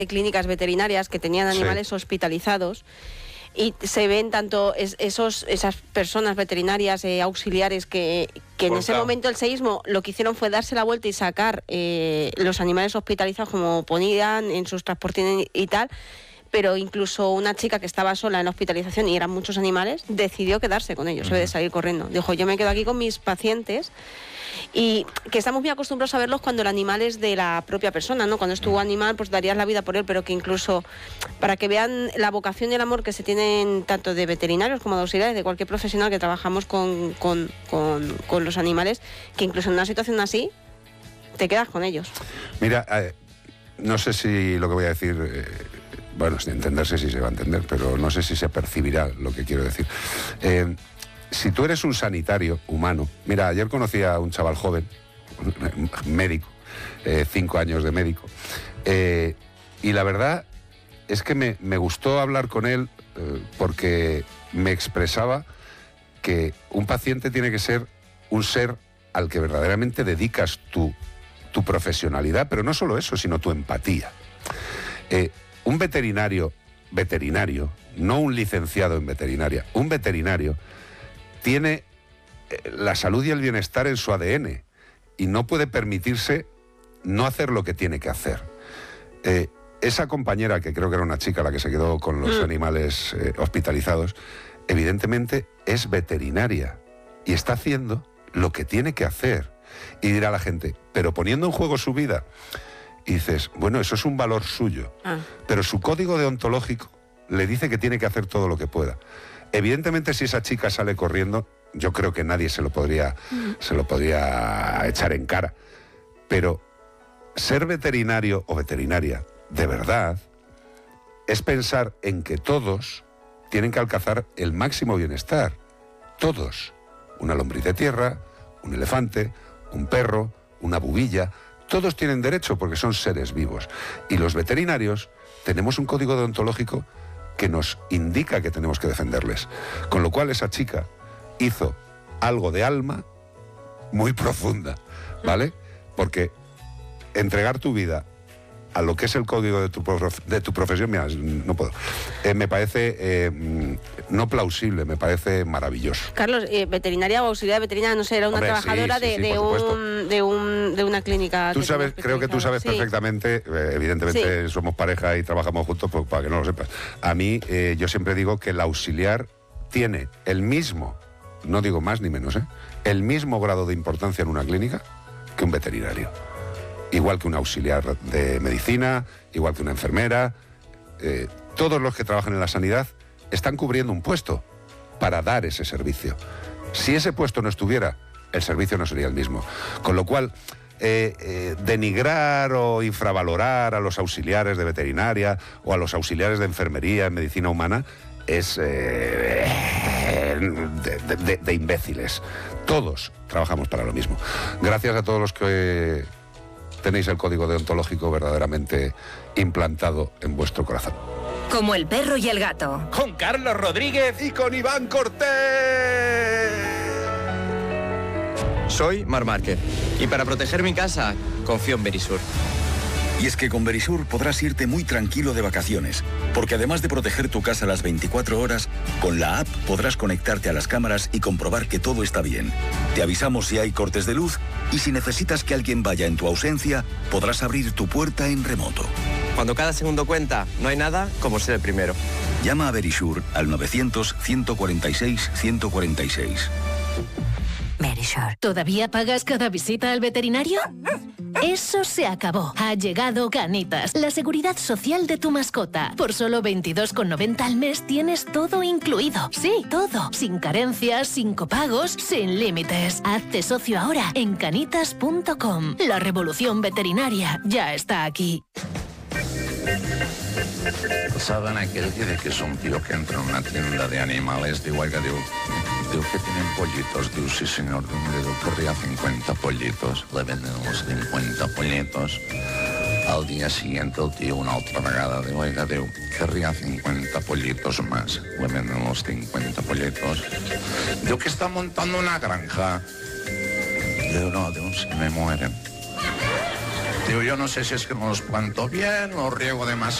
clínicas veterinarias que tenían animales hospitalizados. Y se ven tanto esas personas veterinarias auxiliares que en ese momento el seísmo lo que hicieron fue darse la vuelta y sacar los animales hospitalizados como ponían en sus transportines y tal, pero incluso una chica que estaba sola en la hospitalización y eran muchos animales, decidió quedarse con ellos, en vez de salir corriendo. Dijo, yo me quedo aquí con mis pacientes. Y que estamos muy acostumbrados a verlos cuando el animal es de la propia persona, ¿no? Cuando es tu animal, pues darías la vida por él, pero que incluso para que vean la vocación y el amor que se tienen tanto de veterinarios como de auxiliares, de cualquier profesional que trabajamos con los animales, que incluso en una situación así te quedas con ellos. Mira, no sé si lo que voy a decir, bueno, sin entenderse si se va a entender, pero no sé si se percibirá lo que quiero decir. Si tú eres un sanitario humano... Mira, ayer conocí a un chaval joven, médico, 5 años de médico, y la verdad es que me gustó hablar con él porque me expresaba que un paciente tiene que ser un ser al que verdaderamente dedicas tu profesionalidad, pero no solo eso, sino tu empatía. Un veterinario, no un licenciado en veterinaria, un veterinario tiene la salud y el bienestar en su ADN y no puede permitirse no hacer lo que tiene que hacer. Esa compañera, que creo que era una chica la que se quedó con los animales hospitalizados, evidentemente es veterinaria y está haciendo lo que tiene que hacer. Y dirá la gente, pero poniendo en juego su vida. Y dices, bueno, eso es un valor suyo, pero su código deontológico le dice que tiene que hacer todo lo que pueda. Evidentemente, si esa chica sale corriendo, yo creo que nadie se lo podría echar en cara. Pero ser veterinario o veterinaria, de verdad, es pensar en que todos tienen que alcanzar el máximo bienestar. Todos. Una lombriz de tierra, un elefante, un perro, una bubilla. Todos tienen derecho porque son seres vivos. Y los veterinarios tenemos un código deontológico que nos indica que tenemos que defenderles. Con lo cual esa chica hizo algo de alma muy profunda, ¿vale? Porque entregar tu vida a lo que es el código de tu profesión, mira, no puedo. Me parece no plausible, me parece maravilloso. Carlos, veterinaria o auxiliar de veterinaria, no sé, era una trabajadora de una clínica. Tú sabes, creo que tú sabes perfectamente, evidentemente somos pareja y trabajamos juntos, pues para que no lo sepas. A mí, yo siempre digo que el auxiliar tiene el mismo, no digo más ni menos, el mismo grado de importancia en una clínica que un veterinario. Igual que un auxiliar de medicina, igual que una enfermera. Todos los que trabajan en la sanidad están cubriendo un puesto para dar ese servicio. Si ese puesto no estuviera, el servicio no sería el mismo. Con lo cual, denigrar o infravalorar a los auxiliares de veterinaria o a los auxiliares de enfermería en medicina humana es de imbéciles. Todos trabajamos para lo mismo. Gracias a todos los que tenéis el código deontológico verdaderamente implantado en vuestro corazón. Como el perro y el gato. Con Carlos Rodríguez y con Iván Cortés. Soy Marc Márquez y para proteger mi casa confío en Verisur. Y es que con Verisur podrás irte muy tranquilo de vacaciones, porque además de proteger tu casa las 24 horas, con la app podrás conectarte a las cámaras y comprobar que todo está bien. Te avisamos si hay cortes de luz y si necesitas que alguien vaya en tu ausencia, podrás abrir tu puerta en remoto. Cuando cada segundo cuenta, no hay nada como ser el primero. Llama a Verisur al 900-146-146. Verisur. ¿Todavía pagas cada visita al veterinario? Eso se acabó. Ha llegado Canitas, la seguridad social de tu mascota. Por solo 22,90 al mes tienes todo incluido. Sí, todo. Sin carencias, sin copagos, sin límites. Hazte socio ahora en canitas.com. La revolución veterinaria ya está aquí. ¿Saben aquel que dice que es un tío que entra en una tienda de animales? Digo, oiga, digo que tienen pollitos. Digo, sí, señor. Digo, querría 50 pollitos. Le venden los 50 pollitos. Al día siguiente el tío una otra vegada. Digo, oiga, digo, querría 50 pollitos más. Le venden los 50 pollitos. Digo, que está montando una granja. Digo, no, digo, si me mueren. Digo, yo no sé si es que no los planto bien, los riego demasiado.